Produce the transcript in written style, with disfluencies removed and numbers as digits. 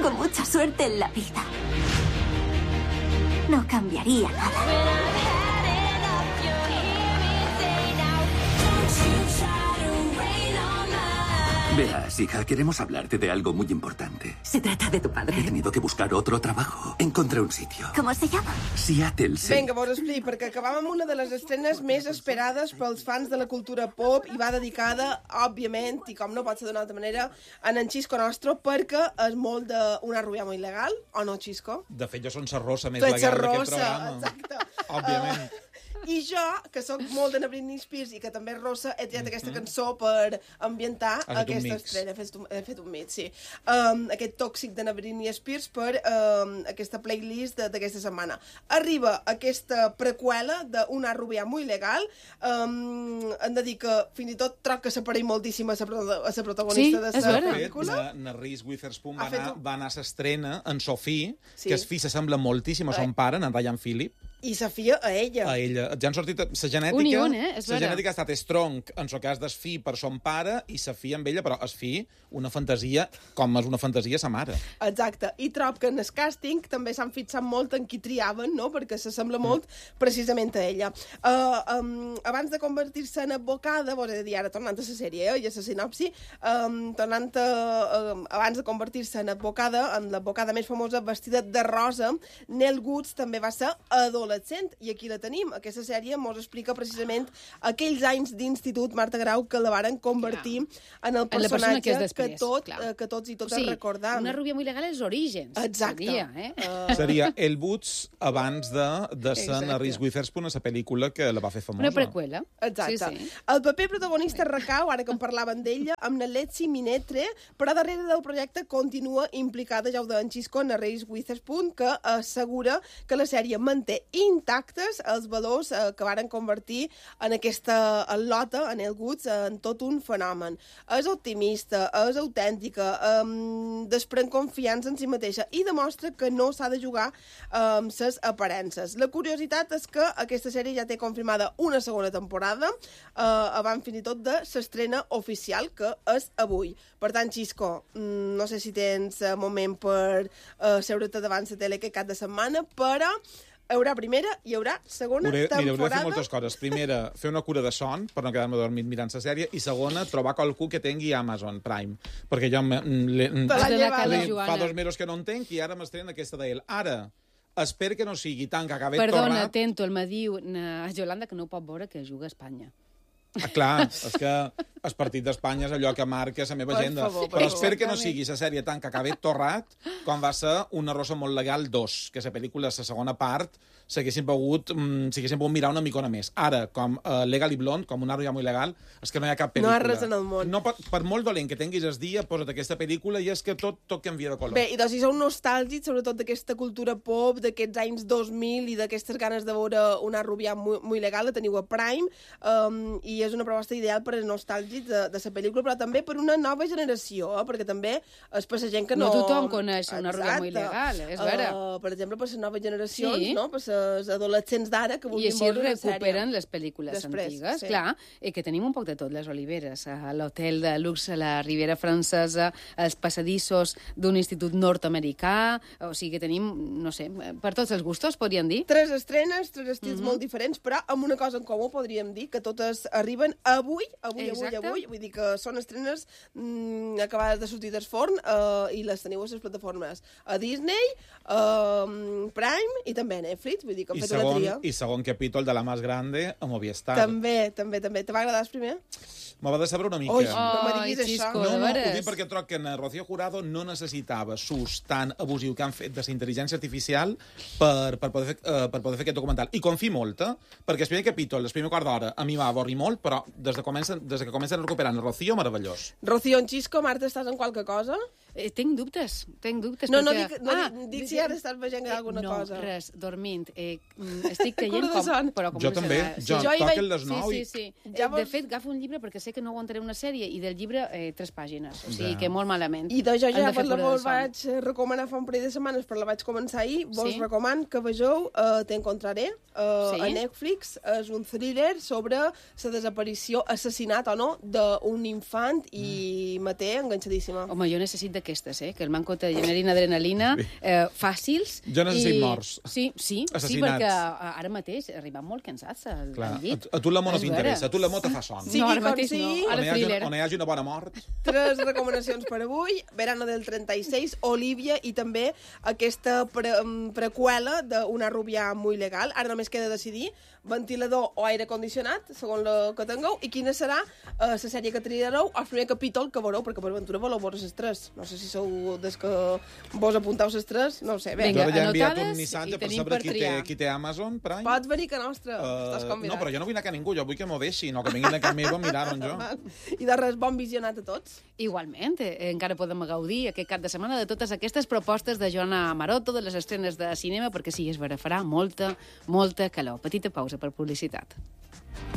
tengo mucha suerte en la vida. No cambiaría nada. Verás, hija, queremos hablarte de algo muy importante. Se trata de tu padre. He tenido que buscar otro trabajo. Encontré un sitio. ¿Cómo se llama? Seattle, sí. Vinga, vos explico, perquè acabam amb una de les estrenes més esperades pels fans de la cultura pop i va dedicada, òbviament, i com no pot ser d'una altra manera, a en Xisco Nostro, perquè és molt d'una rubia molt il·legal, o no, Xisco? De fet, jo soc la rossa més Tu ets legal la d'aquest rossa, programa. exacte. Òbviament. I jo, que sóc molt de Britney Spears i que també és rossa, he triat aquesta cançó per ambientar aquesta estrena. He fet un mix, sí. Aquest tòxic de Britney Spears per aquesta playlist d'aquesta setmana. Arriba aquesta preqüela d'Una rubia muy legal. Hem de dir que fins i tot troc que s'apareix moltíssim a la protagonista de la pel·lícula. Na Reese Witherspoon va anar a l'estrena en Sophie, que es fi s'assembla moltíssim a son pare, en Ryan Phillip. I sa filla a ella. A ella. Ja han sortit... La genètica... Un i un, la genètica ha estat strong en el cas del fi per son pare i sa fi amb ella, però el fi una fantasia com és una fantasia sa mare. Exacte. I trob que en el càsting també s'han fixat molt en qui triaven, no? Perquè s'assembla molt precisament a ella. Abans de convertir-se en advocada, vos he de dir ara, tornant a la sèrie, i a la sinopsi, abans de convertir-se en advocada, en l'advocada més famosa vestida de rosa, Nell Woods també va ser adolescent, i aquí la tenim. Aquesta sèrie mos explica precisament aquells anys d'institut, Marta Grau, que la varen convertir en el personatge que tots i totes recordam. Una rubia muy legal és l'origen. Exacte. Seria El Woods abans de ser a Reese Witherspoon a la pel·lícula que la va fer famosa. Una preqüela. Exacte. Sí. El paper protagonista recau, ara que en parlaven d'ella, amb na Letzi Minetre, però darrere del projecte continua implicada, ja ho deia en Xisco, na Reese Witherspoon, que assegura que la sèrie manté intactes els valors que varen convertir en aquesta lota, en el Woods, en tot un fenomen. És optimista, és autèntica, desprèn confiança en si mateixa i demostra que no s'ha de jugar amb ses aparences. La curiositat és que aquesta sèrie ja té confirmada una segona temporada, abans fins i tot de l'estrena oficial, que és avui. Per tant, Xisco, no sé si tens moment per seure't davant la tele aquest cap de setmana, però hi haurà primera i hi haurà segona temporada. Mira, hauré de fer moltes coses. Primera, fer una cura de son, per no quedar-me dormit mirant la sèrie, i segona, trobar qualcú que tingui Amazon Prime, perquè jo fa 2 mesos que no en tenc i ara m'estreno aquesta d'ell. Ara, espero que no sigui tant que acabi tornat... Perdona, atento, el me diu a Yolanda que no pot veure que juga a Espanya. Clar, és que el partit d'Espanya és allò que marca la meva agenda. Però espero que no sigui la sèrie tant que acabi torrat com va ser Una rosa molt legal 2, que la pel·lícula, la segona part, s'haguessin pogut mirar una micona més. Ara, com Legally Blonde, com Una rubia muy legal, és que no hi ha cap pel·lícula. No hi ha res en el món. No, per molt dolent que tinguis el dia, posa't aquesta pel·lícula i és que tot canvia de color. Bé, i doncs si sou nostàlgics, sobretot d'aquesta cultura pop, d'aquests anys 2000 i d'aquestes ganes de veure Una rubia muy legal, la teniu a Prime, i és una proposta ideal per als nostàlgics de la pel·lícula, però també per una nova generació, perquè també és per la gent que no... No tothom coneix Una rubia muy legal, és vera. Per exemple, per les noves generacions, no? Per les adolescents d'ara que vulguin veure una sèrie. I així recuperen les pel·lícules antigues, clar, i que tenim un poc de tot, les oliveres, l'hotel de luxe, la Riviera Francesa, els passadissos d'un institut nord-americà, o sigui que tenim, no sé, per tots els gustos, podríem dir. 3 estrenes, 3 estils molt diferents, però amb una cosa en comú podríem dir, que totes arriben avui, vull dir que són estrenes acabades de sortir del forn i les teniu a les plataformes a Disney, Prime i també a Netflix, vull dir que han fet una tria. I segon capítol de La Más Grande a Movistar. També. Te va agradar el primer? Me va decebre una mica. No me diguis això. No, ho dic perquè troc que Rocío Jurado no necessitava sus tan abusiu que han fet de la intel·ligència artificial per poder fer aquest documental. I confio molt, perquè el primer capítol, el primer quart d'hora, a mi va avorrir molt, però des que comencen a recuperar el Rocío, meravellós. Rocío, en Xisco, Marta, estàs en qualque cosa? Tinc dubtes. No, perquè... dic si ara estàs veient alguna cosa. No, res, dormint. Estic creient com... Jo també, jo toquen les 9. Sí. De fet, agafo un llibre perquè sé que no aguantaré una sèrie i del llibre 3 pàgines. O sigui que molt malament. I jo ja vos vaig recomanar fa un parell de setmanes, però la vaig començar ahir. Vos recomano que vegeu Te encontraré a Netflix. És un thriller sobre la desaparició, assassinat o no, d'un infant i me té enganxadíssima. Home, jo necessito d'aquestes, que el manco te generin adrenalina, fàcils. Jo necessit morts. Sí, perquè ara mateix arribem molt cansats al llit. A tu l'amor no t'interessa, a tu l'amor te fa son. No, ara mateix no. On hi hagi una bona mort. 3 recomanacions per avui. Verano del 36, Olivia, i també aquesta preqüela d'Una rubia muy legal. Ara només queda decidir ventilador o aire condicionat, segons el que tingueu, i quina serà la sèrie que triareu al primer capítol que veureu, perquè per aventura voleu veure les 3. No sé si sou des que vos apunteu les 3, no ho sé. Vinga, ja he enviat un anotades missatge i per tenim saber per triar. qui té Amazon Prime. Pots venir que nostre, estàs convidat. No, però jo no vull anar a ningú, jo vull que m'ho deixi, no que vinguin a casa meva a mirar-ho jo. I de res, bon visionat a tots. Igualment, encara podem gaudir aquest cap de setmana de totes aquestes propostes de Joana Maroto, de les estrenes de cinema, perquè sí, és vera, farà molta calor. Petita pausa per publicitat.